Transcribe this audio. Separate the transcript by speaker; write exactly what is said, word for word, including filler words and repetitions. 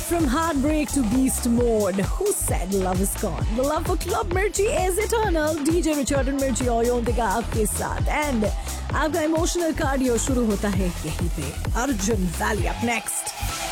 Speaker 1: From heartbreak to beast mode, who said love is gone? The love for Club Mirchi is eternal. D J Richard and Mirchi Oyontika आपके साथ and आपका emotional cardio शुरू होता है यहीं पे. Arjun valley up next.